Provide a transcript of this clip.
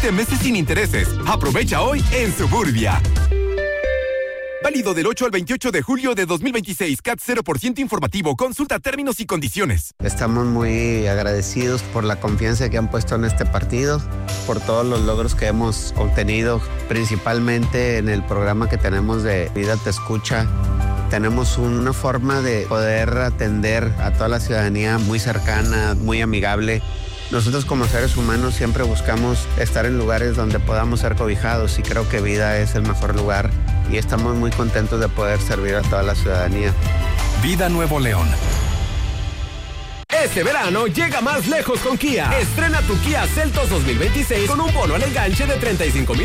7 meses sin intereses. Aprovecha hoy en Suburbia. Válido del 8 al 28 de julio de 2026. CAT 0% informativo. Consulta términos y condiciones. Estamos muy agradecidos por la confianza que han puesto en este partido, por todos los logros que hemos obtenido, principalmente en el programa que tenemos de Vida Te Escucha. Tenemos una forma de poder atender a toda la ciudadanía muy cercana, muy amigable. Nosotros como seres humanos siempre buscamos estar en lugares donde podamos ser cobijados y creo que Vida es el mejor lugar y estamos muy contentos de poder servir a toda la ciudadanía. Vida Nuevo León. Este verano llega más lejos con Kia. Estrena tu Kia Seltos 2026 con un bono al enganche de 35,000